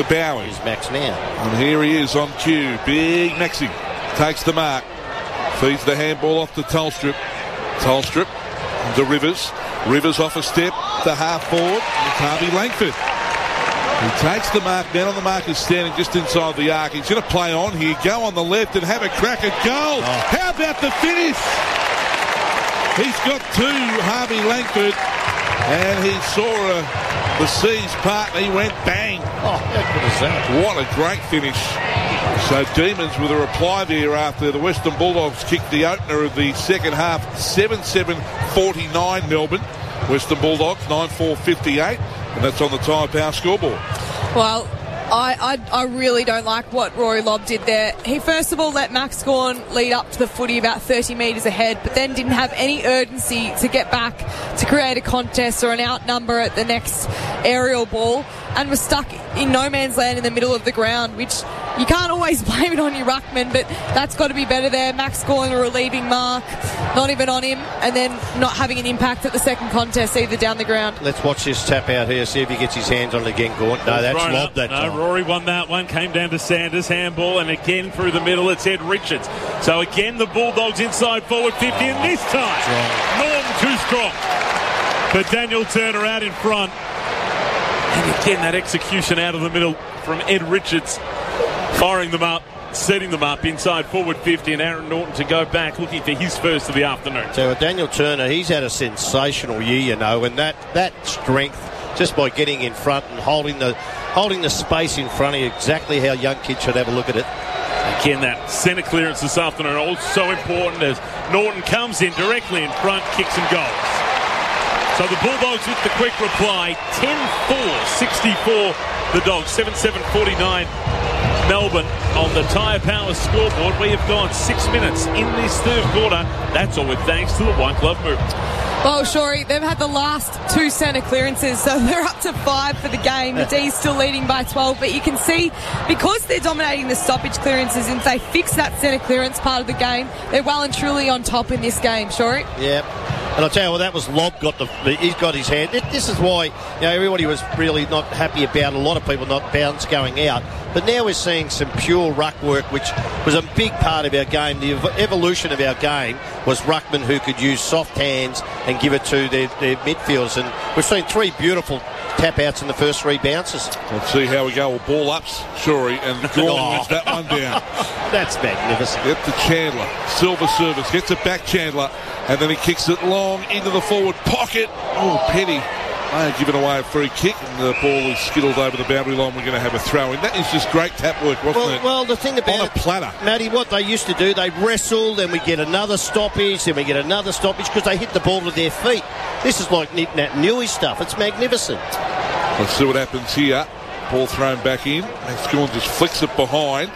Bowie. Here's Max now. And here he is on cue. Big Maxi takes the mark. Feeds the handball off to Tolstrup. Tolstrup to Rivers. Rivers off a step to half forward. It's Harvey Langford. He takes the mark. Down on the mark is standing just inside the arc. He's going to play on here. Go on the left and have a crack at goal. Oh. How about the finish? He's got two, Harvey Langford. And he saw the seas part and he went bang. Oh, how good is that? What a great finish. So Demons with a reply there after the Western Bulldogs kicked the opener of the second half. 7-7-49 Melbourne. Western Bulldogs 9-4-58. And that's on the Tyre Power scoreboard. Well, I really don't like what Rory Lobb did there. He first of all let Max Gawn lead up to the footy about 30 metres ahead, but then didn't have any urgency to get back to create a contest or an outnumber at the next aerial ball, and was stuck in no man's land in the middle of the ground, which you can't always blame it on your ruckman, but that's got to be better there. Max Gawn, a relieving mark, not even on him, and then not having an impact at the second contest either down the ground. Let's watch this tap out here, see if he gets his hands on it again, Gawn. No, that's Lobb that time. Rory won that one, came down to Sanders, handball, and again through the middle it's Ed Richards. So again the Bulldogs inside forward 50, and this time Norton too strong. But Daniel Turner out in front. And again that execution out of the middle from Ed Richards, firing them up, setting them up inside forward 50, and Aaron Norton to go back looking for his first of the afternoon. So Daniel Turner, he's had a sensational year, you know, and that strength just by getting in front and holding the space in front of you, exactly how young kids should have a look at it. Again, that centre clearance this afternoon also important as Norton comes in directly in front, kicks and goals. So the Bulldogs with the quick reply, 10-4, 64 the Dogs, 7-7-49 Melbourne on the Tyre Power scoreboard. We have gone 6 minutes in this third quarter. That's all with thanks to the White Glove movement. Well, Shorey, they've had the last two centre clearances, so they're up to 5 for the game. The D's still leading by 12, but you can see, because they're dominating the stoppage clearances, and if they fix that centre clearance part of the game, they're well and truly on top in this game, Shorey. Yeah. And I'll tell you what, that was Lobb he's got his hand. This is why, you know, everybody was really not happy about a lot of people not bounce going out. But now we're seeing some pure ruck work, which was a big part of our game. The evolution of our game was ruckmen who could use soft hands and give it to their midfielders. And we've seen 3 beautiful tap-outs in the first 3 bounces. Let's see how we go. Well, ball ups, Shorey, and Gawn wins that one down. That's magnificent. Get to Chandler. Silver service. Gets it back, Chandler. And then he kicks it long into the forward pocket. Oh, Petty. They are giving away a free kick, and the ball is skittled over the boundary line. We're going to have a throw in. That is just great tap work, wasn't it? Well, the thing about on a platter, Matty, what they used to do, they'd wrestle, then we get another stoppage, then we get another stoppage because they hit the ball with their feet. This is like Nat Newey stuff. It's magnificent. Let's see what happens here. Ball thrown back in. Max Gawn just flicks it behind.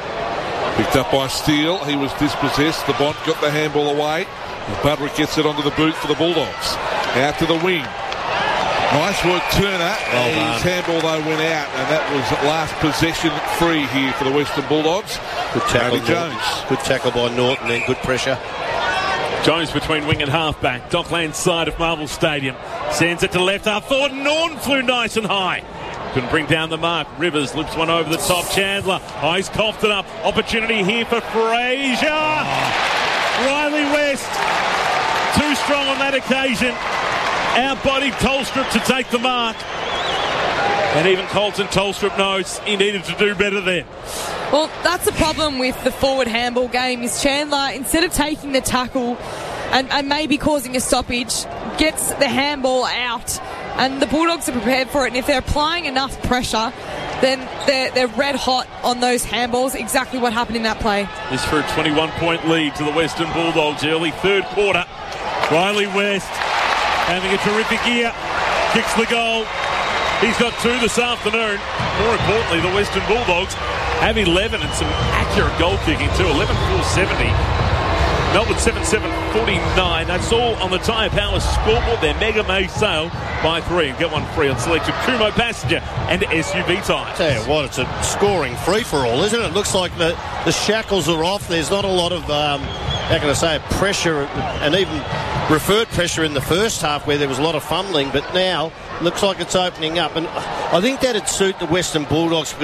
Picked up by Steele. He was dispossessed. The Bont got the handball away. Budrick gets it onto the boot for the Bulldogs. Out to the wing. Nice work, Turner. His handball, though, went out, and that was last possession free here for the Western Bulldogs. Good tackle, Jones. Good tackle by Norton, and good pressure. Jones between wing and halfback. Dockland side of Marvel Stadium. Sends it to left half forward. Norton flew nice and high. Couldn't bring down the mark. Rivers loops one over the top. Chandler. He's coughed it up. Opportunity here for Fraser. Riley West. Too strong on that occasion. Outbodied Tolstrup to take the mark. And even Colton Tolstrup knows he needed to do better there. Well, that's the problem with the forward handball game, is Chandler, instead of taking the tackle and maybe causing a stoppage, gets the handball out. And the Bulldogs are prepared for it. And if they're applying enough pressure, then they're red hot on those handballs. Exactly what happened in that play. This for a 21-point lead to the Western Bulldogs early third quarter. Riley West having a terrific year. Kicks the goal. He's got 2 this afternoon. More importantly, the Western Bulldogs have 11 and some accurate goal kicking too. 11-4-70. Melbourne 7-7-49. That's all on the Tyre Power scoreboard. Their Mega May sale. Buy 3 and get 1 free on selected Kumho passenger and SUV tyres. Tell you what, it's a scoring free-for-all, isn't it? It looks like the shackles are off. There's not a lot of how can I say it, pressure, and even referred pressure in the first half where there was a lot of fumbling, but now looks like it's opening up. And I think that'd suit the Western Bulldogs.